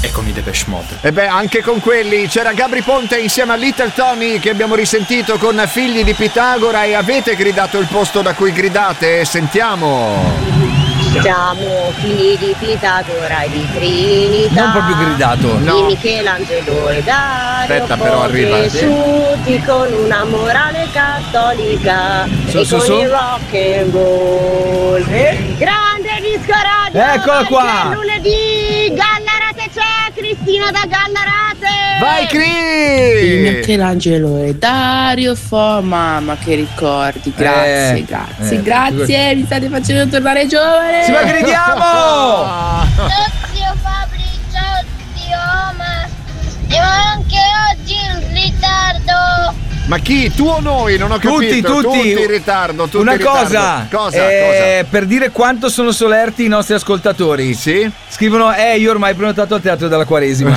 e con i Depeche Mode. E beh, anche con quelli c'era Gabry Ponte insieme a Little Tony, che abbiamo risentito con Figli di Pitagora. E avete gridato il posto da cui gridate? Sentiamo. Siamo figli di Pitagora e di Trinità. Non proprio gridato. Di No. Michelangelo e Dario. Aspetta, però arriva. Cresciuti con una morale cattolica e con il rock and roll. Grande disco radio. Eccolo qua. Anche lunedì Gallarate c'è, Cristina da Gallarate. Vai Cri! Michelangelo e Dario mamma che ricordi, grazie, grazie, mi state facendo tornare giovane. Sì, ma gridiamo! Zio Fabrizio, zio Omar, siamo anche oggi in ritardo. Ma chi? Tu o noi? Non ho capito. Tutti in ritardo. Tutti Una in ritardo. cosa, Cosa? per dire quanto sono solerti i nostri ascoltatori. Sì? Scrivono: io ormai prenotato al Teatro della Quaresima.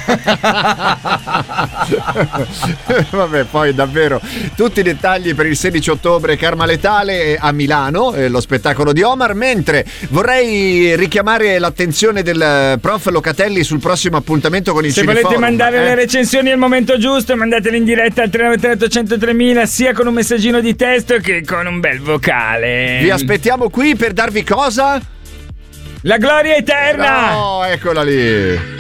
Vabbè, poi davvero tutti i dettagli per il 16 ottobre Karma Letale a Milano, lo spettacolo di Omar. Mentre vorrei richiamare l'attenzione del prof Locatelli sul prossimo appuntamento con il Se Cineforum. volete mandare le recensioni al momento giusto, mandatele in diretta al 393 800 sia con un messaggino di testo che con un bel vocale. Vi aspettiamo qui per darvi cosa? La gloria eterna! Oh, eccola lì.